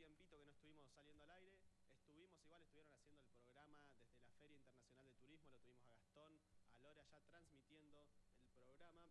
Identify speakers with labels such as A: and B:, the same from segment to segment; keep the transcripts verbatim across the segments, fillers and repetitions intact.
A: tiempito que no estuvimos saliendo al aire. Estuvimos igual, estuvieron haciendo el programa desde la Feria Internacional de Turismo, lo tuvimos a Gastón, a Lora ya transmitiendo el programa.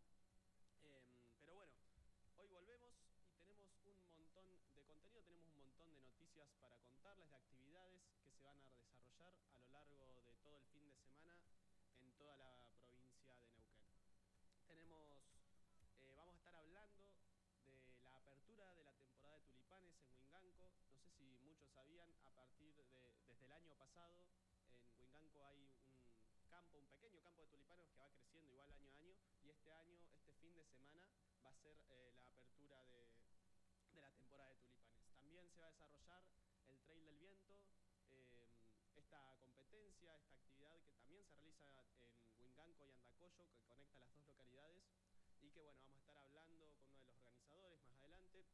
A: Eh, pero bueno, hoy volvemos y tenemos un montón de contenido, tenemos un montón de noticias para contarles, de actividades que se van a desarrollar a lo largo de todo el fin de semana en toda la provincia de Neuquén. Tenemos, eh, vamos a estar hablando de la apertura de la temporada de tulipanes en Huinganco. No sé si muchos sabían, a partir de, desde el año pasado, en Huinganco hay un campo, un pequeño campo de tulipanes que va creciendo igual año a año, y este año, este fin de semana, va a ser eh, la apertura de, de la temporada de tulipanes. También se va a desarrollar el Trail del Viento, eh, esta competencia, esta actividad que también se realiza en Huinganco y Andacollo, que conecta las dos localidades, y que bueno, vamos a estar hablando con uno de los organizadores más adelante,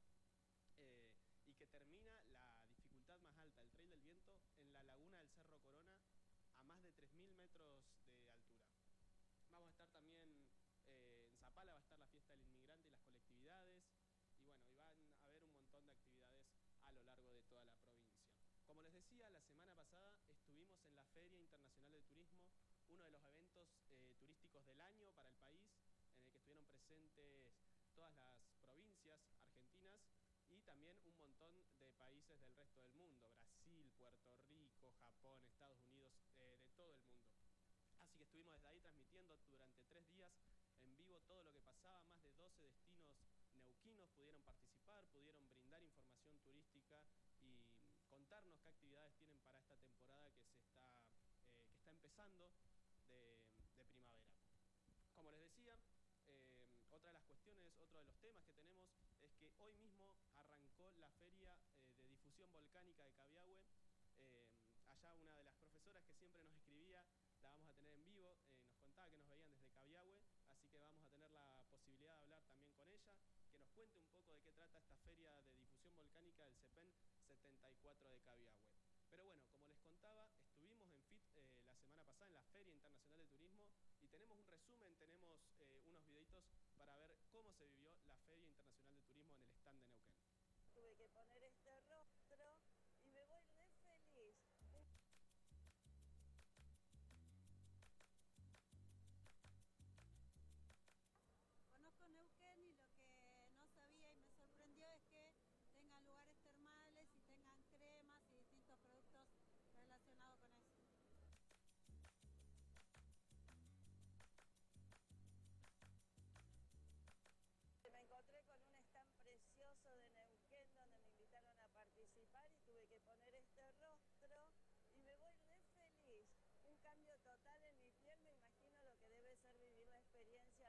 A: eh, y que termina la dificultad más alta, el Trail del Viento, en la laguna del Cerro Corona, a más de tres mil metros de altura. Vamos a estar también eh, en Zapala, va a estar la fiesta del inmigrante y las colectividades, y bueno, y van a haber un montón de actividades a lo largo de toda la provincia. Como les decía, la semana pasada estuvimos en la Feria Internacional de Turismo, uno de los eventos eh, turísticos del año para el país, en el que estuvieron presentes todas las provincias argentinas y también un montón de países del resto del mundo, Brasil, Puerto Rico, Japón, Estados Unidos, eh, de todo el mundo. Así que estuvimos desde ahí transmitiendo durante tres días en vivo todo lo que pasaba. Más de doce destinos neuquinos pudieron participar, pudieron brindar información turística y contarnos qué actividades tienen para esta temporada que, se está, eh, que está empezando de, de primavera. Como les decía, eh, otra de las cuestiones, otro de los temas que tenemos es que hoy mismo arrancó la Feria eh, de Difusión Volcánica de Cabiahue. Eh, allá una de las profesoras que siempre nos escribía la vamos a tener en vivo, eh, nos contaba que nos veían desde Cabiahue, así que vamos a tener la posibilidad de hablar también con ella, que nos cuente un poco de qué trata esta Feria de Difusión Volcánica del CEPEN setenta y cuatro de Cabiahue. Pero bueno, como les contaba, estuvimos en F I T eh, la semana pasada en la Feria Internacional de Turismo y tenemos un resumen, tenemos eh, unos videitos para ver cómo se vivió la Feria Internacional de Turismo en el stand de Neuquén.
B: Tuve que poner este